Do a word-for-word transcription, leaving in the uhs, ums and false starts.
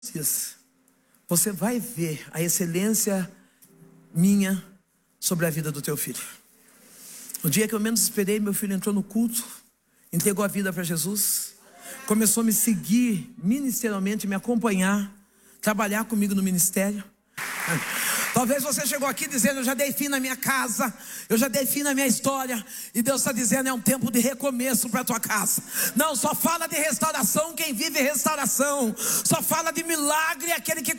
dias, você vai ver a excelência minha sobre a vida do teu filho. No dia que eu menos esperei, meu filho entrou no culto, entregou a vida para Jesus, começou a me seguir ministerialmente, me acompanhar, trabalhar comigo no ministério. Talvez você chegou aqui dizendo: eu já dei fim na minha casa, eu já dei fim na minha história. E Deus está dizendo: é um tempo de recomeço para a tua casa. Não, só fala de restauração quem vive restauração. Só fala de milagre aquele que